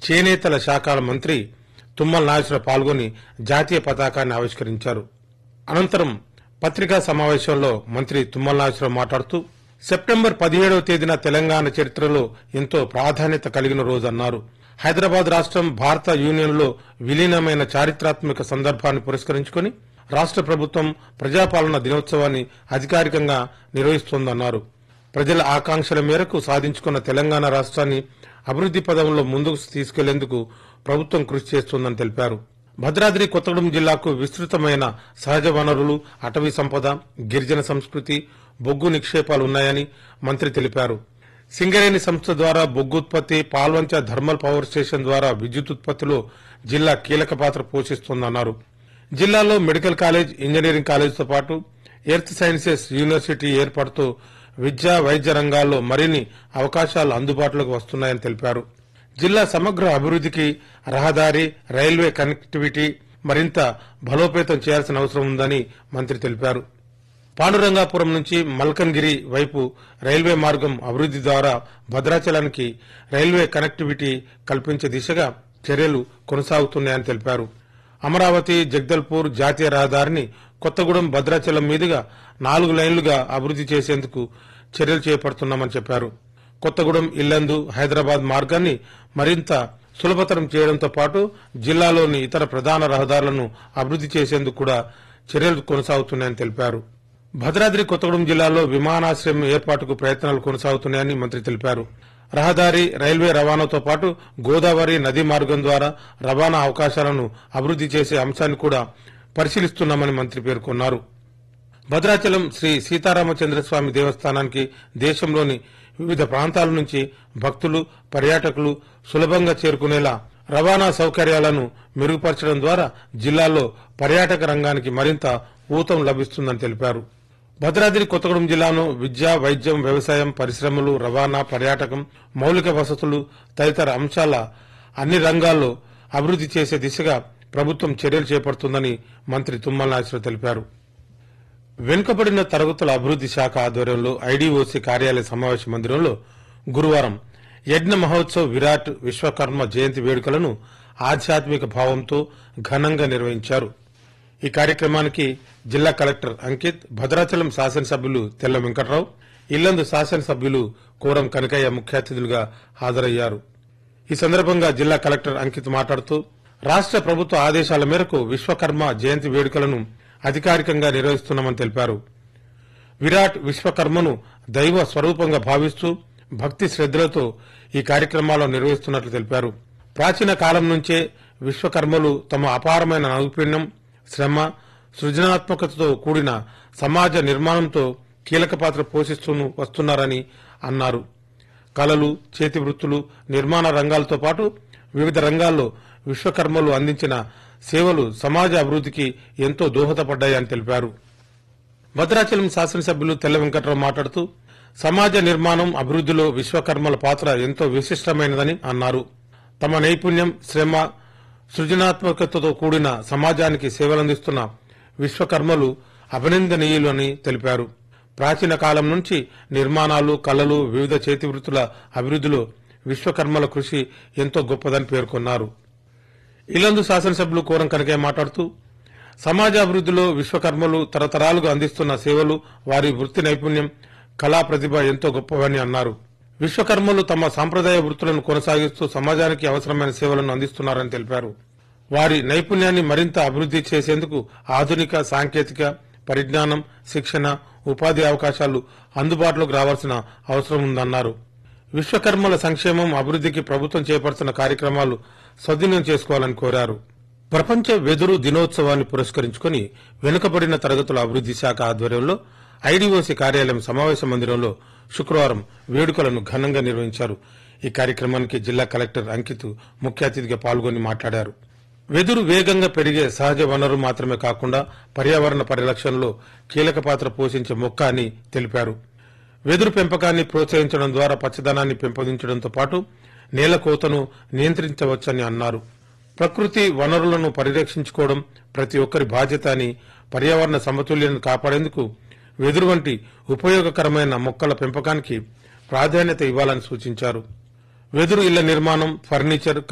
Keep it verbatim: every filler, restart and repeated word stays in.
చేనేతల శాఖల మంత్రి తుమ్మల నాగేశ్వరరావు పాల్గొని జాతీయ పతాకాన్ని ఆవిష్కరించారు. అనంతరం పత్రికా సమావేశంలో మంత్రి తుమ్మల నాగేశ్వరరావు మాట్లాడుతూ సెప్టెంబర్ పదిహేడవ తేదీన తెలంగాణ చరిత్రలో ఎంతో ప్రాధాన్యత కలిగిన రోజన్నారు. హైదరాబాద్ రాష్ట్రం భారత యూనియన్లో విలీనమైన చారిత్రాత్మక సందర్భాన్ని పురస్కరించుకుని రాష్ట్ర ప్రభుత్వం ప్రజాపాలన దినోత్సవాన్ని అధికారికంగా నిర్వహిస్తోందన్నారు. ప్రజల ఆకాంక్షల మేరకు సాధించుకున్న తెలంగాణ రాష్ట్రాన్ని అభివృద్ది పదంలో ముందుకు తీసుకెళ్లేందుకు ప్రభుత్వం కృషి చేస్తోందని తెలిపారు. భద్రాద్రి కొత్తగూడెం జిల్లాకు విస్తృతమైన సహజ వనరులు, అటవీ సంపద, గిరిజన సంస్కృతి, బొగ్గు నిక్షేపాలు ఉన్నాయని మంత్రి తెలిపారు. సింగరేణి సంస్థ ద్వారా బొగ్గు ఉత్పత్తి, పాల్వంచ థర్మల్ పవర్ స్టేషన్ ద్వారా విద్యుత్ ఉత్పత్తిలో జిల్లా కీలక పాత్ర పోషిస్తోందన్నారు. జిల్లాలో మెడికల్ కాలేజ్, ఇంజనీరింగ్ కాలేజీతో పాటు ఎర్త్ సైన్సెస్ యూనివర్సిటీ ఏర్పాటుతో విద్యా, వైద్య రంగాల్లో మరిన్ని అవకాశాలు అందుబాటులోకి వస్తున్నాయని తెలిపారు. జిల్లా సమగ్ర అభివృద్దికి రహదారి, రైల్వే కనెక్టివిటీ మరింత బలోపేతం చేయాల్సిన అవసరం ఉందని మంత్రి తెలిపారు. పాండురంగాపురం నుంచి మల్కన్గిరి వైపు రైల్వే మార్గం అభివృద్ది ద్వారా భద్రాచలానికి రైల్వే కనెక్టివిటీ కల్పించే దిశగా చర్యలు కొనసాగుతున్నాయని తెలిపారు. అమరావతి జగదల్పూర్ జాతీయ రహదారిని కొత్తగూడెం భద్రాచలం మీదుగా నాలుగు లైన్లుగా అభివృద్ది చేసేందుకు చర్యలు చేపడుతున్నామని చెప్పారు. కొత్తగూడెం ఇల్లందు హైదరాబాద్ మార్గాన్ని మరింత సులభతరం చేయడంతో పాటు జిల్లాలోని ఇతర ప్రధాన రహదారులను అభివృద్ది చేసేందుకు కూడా చర్యలు కొనసాగుతున్నాయని తెలిపారు. భద్రాద్రి కొత్తగూడెం జిల్లాలో విమానాశ్రయం ఏర్పాటుకు ప్రయత్నాలు కొనసాగుతున్నాయని మంత్రి తెలిపారు. రహదారి, రైల్వే రవాణాతో పాటు గోదావరి నదీ మార్గం ద్వారా రవాణా అవకాశాలను అభివృద్ది చేసే అంశాన్ని కూడా పరిశీలిస్తున్నామని మంత్రి పేర్కొన్నారు. భద్రాచలం శ్రీ సీతారామచంద్రస్వామి దేవస్థానానికి దేశంలోని వివిధ ప్రాంతాల నుంచి భక్తులు, పర్యాటకులు సులభంగా చేరుకునేలా రవాణా సౌకర్యాలను మెరుగుపరచడం ద్వారా జిల్లాలో పర్యాటక రంగానికి మరింత ఊతం లభిస్తుందని తెలిపారు. భద్రాద్రి కొత్తగూడెం జిల్లాను విద్య, వైద్యం, వ్యవసాయం, పరిశ్రమలు, రవాణా, పర్యాటకం, మౌలిక వసతులు తదితర అంశాల అన్ని రంగాల్లో అభివృద్ది చేసే దిశగా ప్రభుత్వం చర్యలు చేపడుతుందని మంత్రి తుమ్మల నాగేశ్వరరావు తెలిపారు. వెనుకబడిన తరగతుల అభివృద్ది శాఖ ఆధ్వర్యంలో ఐడీఓసీ కార్యాలయ సమావేశ మందిరంలో గురువారం యజ్ఞ మహోత్సవ్ విరాట్ విశ్వకర్మ జయంతి వేడుకలను ఆధ్యాత్మిక భావంతో ఘనంగా నిర్వహించారు. ఈ కార్యక్రమానికి జిల్లా కలెక్టర్ అంకిత్, భద్రాచలం శాసనసభ్యులు తెల్ల వెంకట్రావు, ఇల్లందు శాసనసభ్యులు కోరం కనకయ్య ముఖ్య అతిథులుగా హాజరయ్యారు. ఈ సందర్భంగా జిల్లా కలెక్టర్ అంకిత్ మాట్లాడుతూ రాష్ట్ర ప్రభుత్వ ఆదేశాల మేరకు విశ్వకర్మ జయంతి వేడుకలను అధికారికంగా నిర్వహిస్తున్నామని తెలిపారు. విరాట్ విశ్వకర్మను దైవ స్వరూపంగా భావిస్తూ భక్తి శ్రద్దలతో ఈ కార్యక్రమాలను నిర్వహిస్తున్నట్లు తెలిపారు. ప్రాచీన కాలం నుంచే విశ్వకర్మలు తమ అపారమైన నైపుణ్యం, శ్రమ, సృజనాత్మకతతో కూడిన సమాజ నిర్మాణంతో కీలక పాత్ర పోషిస్తూ వస్తున్నారని అన్నారు. కళలు, చేతి వృత్తులు, నిర్మాణ రంగాలతో పాటు వివిధ రంగాల్లో విశ్వకర్మలు అందించిన సేవలు సమాజ అభివృద్దికి ఎంతో దోహదపడ్డాయని తెలిపారు. భద్రాచలం శాసనసభ్యులు తెల్ల వెంకట్రావు మాట్లాడుతూ సమాజ నిర్మాణం, అభివృద్దిలో విశ్వకర్మల పాత్ర ఎంతో విశిష్టమైనదని అన్నారు. తమ నైపుణ్యం, శ్రమ, సృజనాత్మకతతో కూడిన సమాజానికి సేవలందిస్తున్న విశ్వకర్మలు అభినందనీయులు అని తెలిపారు. ప్రాచీన కాలం నుంచి నిర్మాణాలు, కళలు, వివిధ చేతి వృత్తుల అభివృద్దిలో విశ్వకర్మల కృషి ఎంతో గొప్పదని పేర్కొన్నారు. ఇల్లందు శాసనసభ్యులు కోరం కనకయ్య మాట్లాడుతూ సమాజ అభివృద్దిలో విశ్వకర్మలు తరతరాలుగా అందిస్తున్న సేవలు, వారి వృత్తి నైపుణ్యం, కళా ప్రతిభ ఎంతో గొప్పవని అన్నారు. విశ్వకర్మలు తమ సాంప్రదాయ వృత్తులను కొనసాగిస్తూ సమాజానికి అవసరమైన సేవలను అందిస్తున్నారని తెలిపారు. వారి నైపుణ్యాన్ని మరింత అభివృద్ది చేసేందుకు ఆధునిక సాంకేతిక పరిజ్ఞానం, శిక్షణ, ఉపాధి అవకాశాలు అందుబాటులోకి రావాల్సిన అవసరం ఉందన్నారు. విశ్వకర్మల సంక్షేమం, అభివృద్దికి ప్రభుత్వం చేపడుతున్న కార్యక్రమాలు సద్వినియోగం చేసుకోవాలని కోరారు. ప్రపంచ వెదురు దినోత్సవాన్ని పురస్కరించుకుని వెనుకబడిన తరగతుల అభివృద్ది శాఖ ఆధ్వర్యంలో ఐడీఓసీ కార్యాలయం సమావేశ మందిరంలో శుక్రవారం వేడుకలను ఘనంగా నిర్వహించారు. ఈ కార్యక్రమానికి జిల్లా కలెక్టర్ అంకిత్ ముఖ్య అతిథిగా పాల్గొని మాట్లాడారు. వెదురు వేగంగా పెరిగే సహజ వనరు మాత్రమే కాకుండా పర్యావరణ పరిరక్షణలో కీలక పాత్ర పోషించే మొక్క అని తెలిపారు. వెదురు పెంపకాన్ని ప్రోత్సహించడం ద్వారా పచ్చదనాన్ని పెంపొందించడంతో పాటు నేల కోతను నియంత్రించవచ్చని అన్నారు. ప్రకృతి వనరులను పరిరక్షించుకోవడం ప్రతి ఒక్కరి బాధ్యత అని, పర్యావరణ సమతుల్యాన్ని కాపాడేందుకు వెదురు వంటి ఉపయోగకరమైన మొక్కల పెంపకానికి ప్రాధాన్యత ఇవ్వాలని సూచించారు. వెదురు ఇళ్ల నిర్మాణం, ఫర్నిచర్